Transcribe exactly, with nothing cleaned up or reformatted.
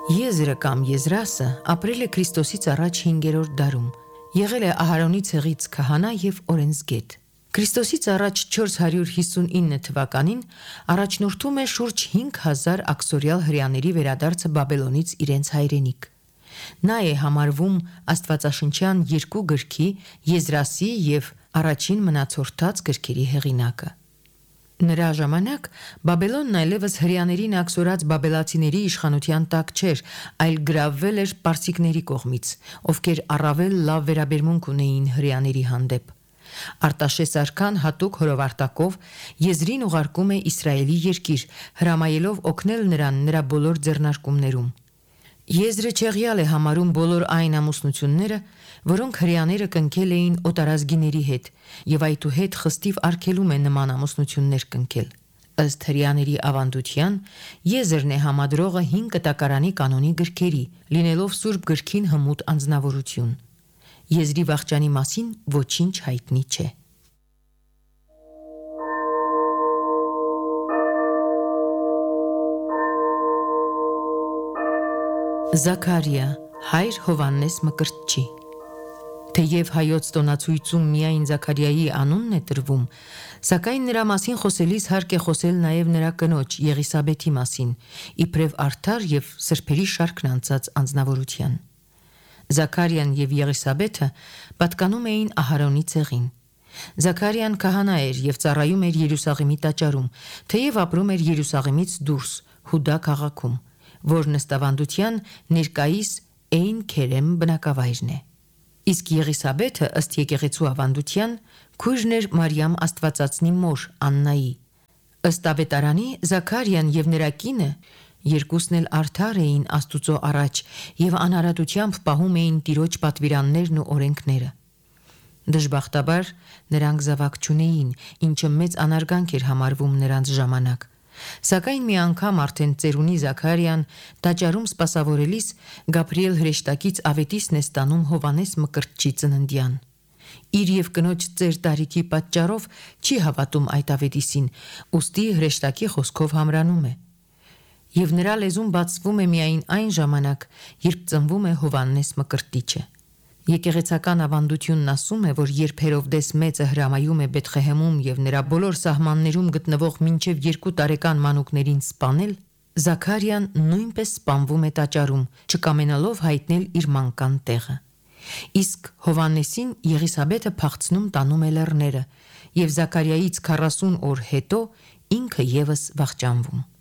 Եզրը կամ Եզրասը ապրել է Քրիստոսից առաջ հինգերորդ դարում, եղել է Ահարոնի ցեղից քահանա եւ օրենսգետ։ Քրիստոսից առաջ չորս հարյուր հիսունինը թվականին առաջնորդում է շուրջ հինգ հազար աքսորյալ հրեաների վերադարձը Բաբելոնից իրենց հայրենիք։ Նա է համարվում Աստվածաշնչյան երկու գրքի Եզրասի եւ առաջին մնացորդած գրքերի հեղինակը։ Նրա ժամանակ Բաբելոնն այլևս հրեաներին աքսորած բաբելացիների իշխանության տակ չէր, այլ գրավվել էր պարսիկների կողմից, ովքեր առավել լավ վերաբերմունք ունեին հրեաների հանդեպ։ Արտաշես արքան հատուկ հրովարտակով Եզրին ուղարկում է Իսրայելի երկիր, հրամայելով օգնել նրան նրա բոլոր ձեռնարկումներում։ Եզրը չեղյալ է համարում բոլոր այն ամուսնությունները, որոնք հրեաները կնքել էին օտարազգիների հետ, եւ այդուհետ խստիվ արգելում է նման ամուսնություններ կնքել։ Ըստ հրեաների ավանդության, Եզրն է համադրողը հին կտակարանի կանոնի գրքերի, լինելով Սուրբ գրքին հմուտ անձնավորություն։ Եզրի վախճանի մասին ոչինչ հայտնի չէ։ Զաքարիա, հայր Հովաննես Մկրտչի։ Թեև հայոց տոնացույցում միայն Զաքարիայի անունն է տրվում, սակայն նրա մասին խոսելիս հարկ է խոսել նաև նրա կնոջ Եղիսաբեթի մասին, իբրև արդար եւ սրբերի շարքն անցած անձնավորության։ Զաքարիան եւ Եղիսաբեթը պատկանում էին Ահարոնի ցեղին։ Զաքարիան քահանա էր եւ ծառայում էր Երուսաղեմի տաճարում, թեև ապրում էր Երուսաղեմից դուրս Հուդա քաղաքում, որն ըստ ավանդության ներկայիս Էյն Քերեմ բնակավայրն է։ Իսկ Եղիսաբեթը ըստ եկեղեցու ավանդության քույրն էր Մարիամ Աստվածածնի մոր Աննայի։ Ըստ ավետարանի Զաքարիան եւ նրա կինը երկուսն էլ արդար էին Աստուծո առաջ եւ անարատությամբ պահում էին Տիրոջ պատվիրաններն ու օրենքները։ Դժբախտաբար նրանք զավակ չունեին, ինչը մեծ անարգանք էր համարվում նրանց ժամանակ։ Սակայն մի անգամ արդեն ծերունի Զաքարիան տաճարում սպասավորելիս Գաբրիել հրեշտակից ավետիսն է ստանում Հովանես Մկրտչի ծննդյան։ Իր եւ կնոջ ծեր տարիքի պատճառով չի հավատում այդ ավետիսին, ուստի հրեշտակի խոսքով համրանում է։ Եվ նրա լեզուն բացվում է միայն այն ժամանակ, երբ ծնվում է Հովաննես Մկրտիչը։ Եկեղեցական ավանդությունն ասում է, որ երբ Հերովդես մեծը հրամայում է Բեթխեհեմում եւ նրա բոլոր սահմաններում գտնվող մինչեւ երկու տարեկան մանուկներին սպանել, Զաքարիան նույնպես սպանվում է տաճարում, չկամենալով հայտնել իր մանկան տեղը։ Իսկ Հովաննեսին Եղիսաբեթը փախցնում տանում է լեռները, եւ Զաքարիայից քառասուն օր հետո ինքը եւս վախճանվում։